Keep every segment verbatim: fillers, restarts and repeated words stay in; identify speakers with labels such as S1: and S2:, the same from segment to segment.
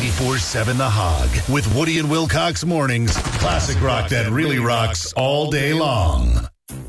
S1: ninety-four seven The Hog with Woody and Wilcox mornings. Classic rock that really rocks all day long.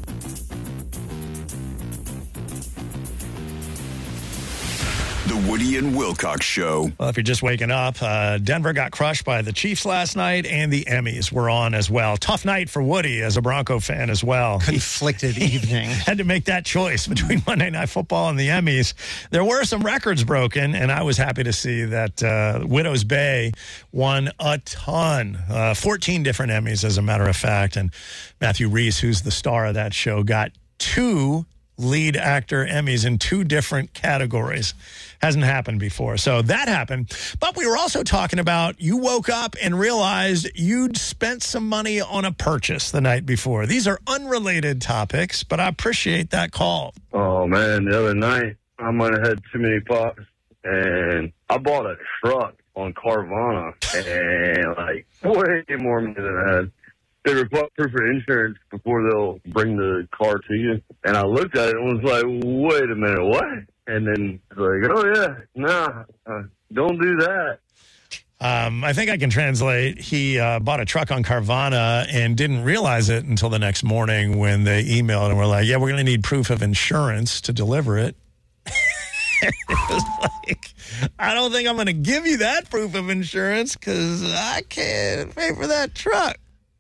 S2: The Woody and Wilcox Show.
S3: Well, if you're just waking up, uh, Denver got crushed by the Chiefs last night, and the Emmys were on as well. Tough night for Woody as a Bronco fan as well.
S4: Conflicted
S3: he,
S4: evening.
S3: He had to make that choice between Monday Night Football and the Emmys. There were some records broken, and I was happy to see that uh, Widow's Bay won a ton. Uh, fourteen different Emmys, as a matter of fact. And Matthew Rhys, who's the star of that show, got two lead actor Emmys in two different categories. Hasn't happened before. So that happened. But we were also talking about you woke up and realized you'd spent some money on a purchase the night before. These are unrelated topics, but I appreciate that call.
S5: Oh, man, the other night I might have had too many pops, and I bought a truck on Carvana, and like way more money than I had. They require proof of insurance before they'll bring the car to you. And I looked at it and was like, wait a minute, what? And then it's like, oh, yeah, nah, uh, don't do that.
S3: Um, I think I can translate. He uh, bought a truck on Carvana and didn't realize it until the next morning when they emailed and were like, yeah, we're going to need proof of insurance to deliver it. It was like, I don't think I'm going to give you that proof of insurance because I can't pay for that truck.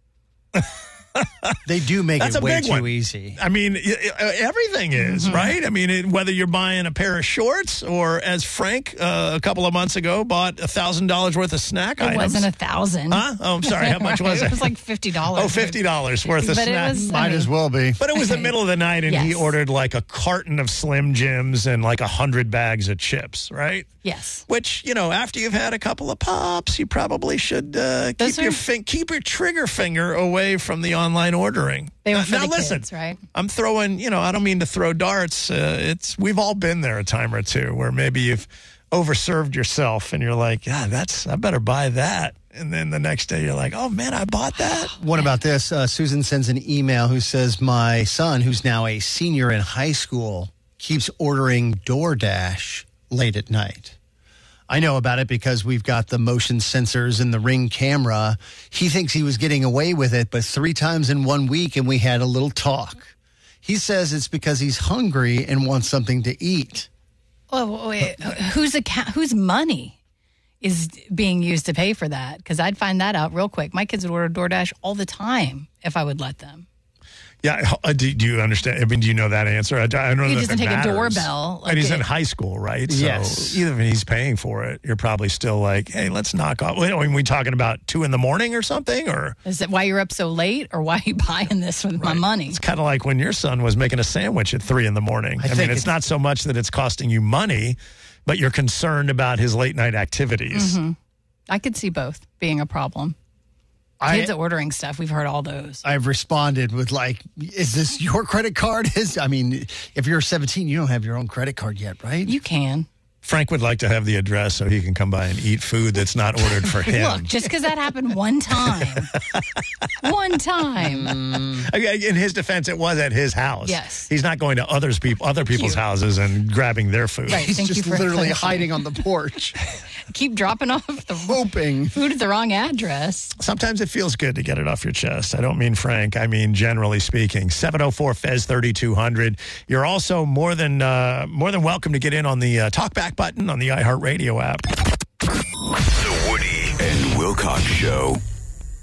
S4: They do make
S3: That's
S4: it
S3: a
S4: way
S3: big
S4: too
S3: one.
S4: easy.
S3: I mean, everything is, mm-hmm. right? I mean, it, whether you're buying a pair of shorts or, as Frank uh, a couple of months ago bought one thousand dollars worth of snack
S6: it
S3: items.
S6: It wasn't a thousand.
S3: Huh? Oh, I'm sorry. How much was it?
S6: It was like fifty dollars.
S3: Oh, fifty dollars worth of
S6: but
S3: snack.
S6: It was,
S4: Might
S6: I mean,
S4: as well be.
S3: But it was
S6: okay.
S3: the middle of the night, and
S6: yes.
S3: he ordered like a carton of Slim Jims and like a hundred bags of chips, right?
S6: Yes.
S3: Which, you know, after you've had a couple of pops, you probably should uh, keep,
S6: are,
S3: your fin- keep your trigger finger away from the online ordering.
S6: They were for
S3: now,
S6: the
S3: listen,
S6: kids, right?
S3: I'm throwing, you know, I don't mean to throw darts. Uh, it's we've all been there a time or two where maybe you've overserved yourself and you're like, yeah, that's, I better buy that. And then the next day you're like, oh, man, I bought that.
S4: What about this? Uh, Susan sends an email who says, my son, who's now a senior in high school, keeps ordering DoorDash late at night. I know about it because we've got the motion sensors and the Ring camera. He thinks he was getting away with it, but three times in one week, and we had a little talk. He says it's because he's hungry and wants something to eat.
S6: Oh, wait. Whose account, whose money is being used to pay for that? Because I'd find that out real quick. My kids would order DoorDash all the time if I would let them.
S3: Yeah, do, do you understand? I mean, do you know that answer? I, I don't know.
S6: He
S3: that
S6: doesn't
S3: that
S6: take
S3: matters.
S6: a doorbell. Like
S3: and he's
S6: it,
S3: in high school, right? So
S4: yes.
S3: Even if he's paying for it, you're probably still like, hey, let's knock off. Are we talking about two in the morning or something? Or
S6: is it why you're up so late, or why are you buying this with
S3: right.
S6: my money?
S3: It's kind of like when your son was making a sandwich at three in the morning. I, I mean, it's, it's not so much that it's costing you money, but you're concerned about his late night activities.
S6: Mm-hmm. I could see both being a problem. Kids I, ordering stuff, we've heard all those.
S4: I've responded with like, is this your credit card? Is I mean, if you're seventeen, you don't have your own credit card yet, right?
S6: You can.
S3: Frank would like to have the address so he can come by and eat food that's not ordered for him.
S6: Look, just because that happened one time. one time.
S3: Mm. In his defense, it was at his house.
S6: Yes.
S3: He's not going to others people, other people's
S6: Cute.
S3: houses and grabbing their food.
S6: Right,
S4: He's
S6: thank
S4: just
S6: you for
S4: literally
S6: clarifying.
S4: hiding on the porch.
S6: Keep dropping off the
S4: hoping
S6: food at the wrong address.
S3: Sometimes it feels good to get it off your chest. I don't mean Frank. I mean generally speaking. seven oh four F E Z thirty-two hundred. You're also more than uh, more than welcome to get in on the uh, talkback button on the iHeartRadio app.
S2: The Woody and Wilcox Show.